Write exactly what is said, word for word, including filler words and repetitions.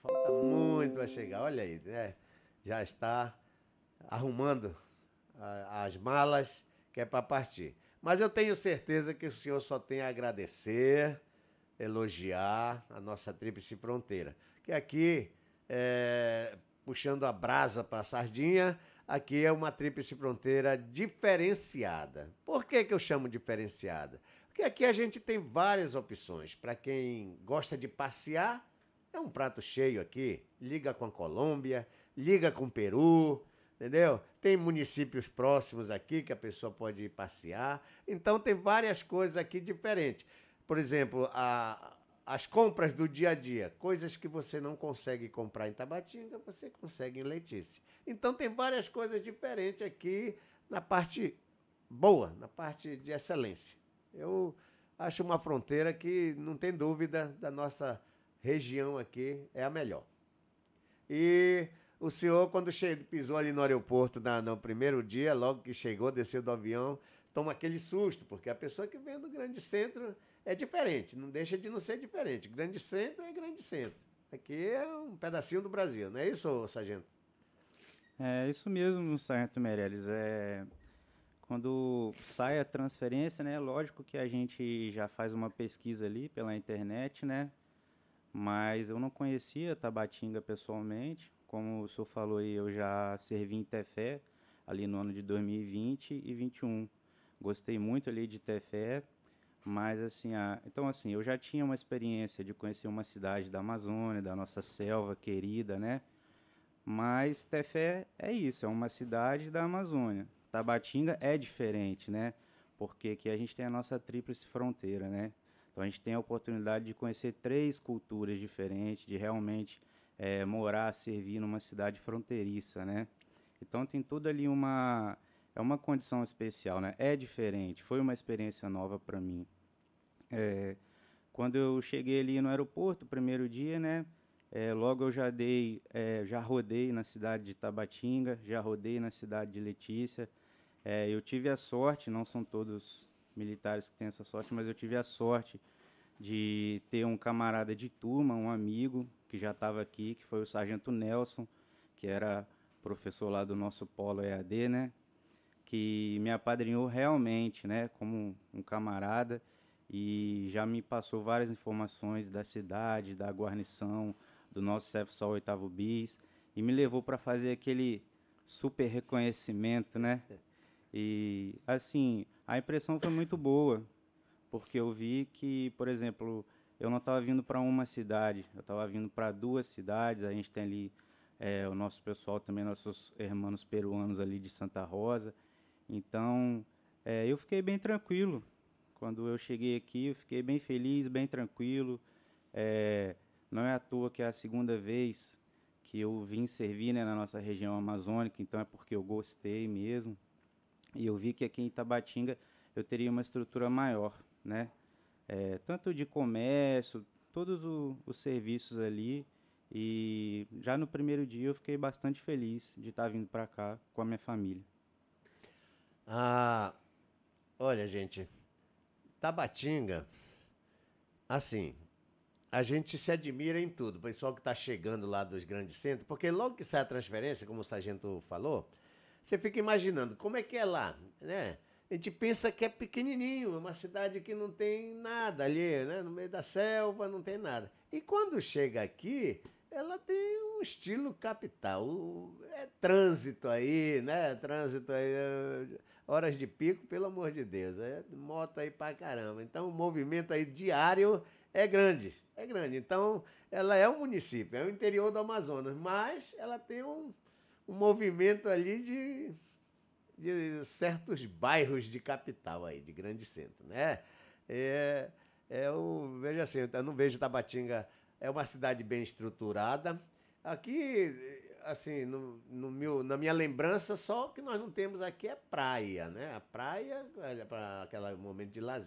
falta muito para chegar. Olha aí, né? Já está arrumando a- as malas que é para partir. Mas eu tenho certeza que o senhor só tem a agradecer, elogiar a nossa tríplice fronteira. Que aqui, é, puxando a brasa para a sardinha, aqui é uma tríplice fronteira diferenciada. Por que, que eu chamo diferenciada? Porque aqui a gente tem várias opções. Para quem gosta de passear, é um prato cheio aqui. Liga com a Colômbia, liga com o Peru, entendeu? Tem municípios próximos aqui que a pessoa pode ir passear. Então tem várias coisas aqui diferentes. Por exemplo, a- as compras do dia a dia, coisas que você não consegue comprar em Tabatinga, você consegue em Letícia. Então tem várias coisas diferentes aqui na parte boa, na parte de excelência. Eu acho uma fronteira que não tem dúvida da nossa região aqui é a melhor. E o senhor, quando che- pisou ali no aeroporto na- no primeiro dia, logo que chegou, desceu do avião, toma aquele susto, porque a pessoa que vem do grande centro é diferente, não deixa de não ser diferente. Grande centro é grande centro. Aqui é um pedacinho do Brasil, não é isso, sargento? É isso mesmo, Sargento Meirelles. É, quando sai a transferência, né? Lógico que a gente já faz uma pesquisa ali pela internet, né? Mas eu não conhecia Tabatinga pessoalmente. Como o senhor falou aí, eu já servi em Tefé ali no ano de dois mil e vinte e vinte e um. Gostei muito ali de Tefé, mas assim, a... então assim, eu já tinha uma experiência de conhecer uma cidade da Amazônia, da nossa selva querida, né? Mas Tefé é isso, é uma cidade da Amazônia. Tabatinga é diferente, né? Porque aqui a gente tem a nossa tríplice fronteira, né? Então a gente tem a oportunidade de conhecer três culturas diferentes, de realmente é, morar, servir numa cidade fronteiriça, né? Então tem tudo ali uma é uma condição especial, né? É diferente, foi uma experiência nova para mim. É, quando eu cheguei ali no aeroporto, primeiro dia, né? É, logo eu já dei, é, já rodei na cidade de Tabatinga, já rodei na cidade de Letícia. É, eu tive a sorte, não são todos militares que têm essa sorte, mas eu tive a sorte de ter um camarada de turma, um amigo que já estava aqui, que foi o Sargento Nelson, que era professor lá do nosso polo E A D, né? Que me apadrinhou realmente, né, como um camarada e já me passou várias informações da cidade, da guarnição, do nosso Cefsol oitavo Bis e me levou para fazer aquele super reconhecimento, né? E assim, a impressão foi muito boa, porque eu vi que, por exemplo, eu não estava vindo para uma cidade, eu estava vindo para duas cidades. A gente tem ali é, o nosso pessoal também, nossos irmãos peruanos ali de Santa Rosa. Então, é, eu fiquei bem tranquilo. Quando eu cheguei aqui, eu fiquei bem feliz, bem tranquilo. É, não é à toa que é a segunda vez que eu vim servir, né, na nossa região amazônica, então é porque eu gostei mesmo. E eu vi que aqui em Tabatinga eu teria uma estrutura maior, né? É, tanto de comércio, todos o- os serviços ali. E já no primeiro dia eu fiquei bastante feliz de estar vindo para cá com a minha família. Ah, olha, gente, Tabatinga, assim, a gente se admira em tudo. O pessoal que está chegando lá dos grandes centros, porque logo que sai a transferência, como o sargento falou, você fica imaginando como é que é lá, né? A gente pensa que é pequenininho, é uma cidade que não tem nada ali, né? No meio da selva, não tem nada. E quando chega aqui, ela tem um estilo capital. O- É trânsito aí, né? Trânsito aí, é, horas de pico, pelo amor de Deus. É moto aí pra caramba. Então o movimento aí diário é grande, é grande. Então ela é um município, é o interior do Amazonas, mas ela tem um, um movimento ali de de certos bairros de capital aí, de grande centro, né? É, é o, veja assim, eu não vejo Tabatinga, é uma cidade bem estruturada. Aqui, assim, no, no meu, na minha lembrança, só o que nós não temos aqui é praia, né? A praia é para aquele momento de lazer.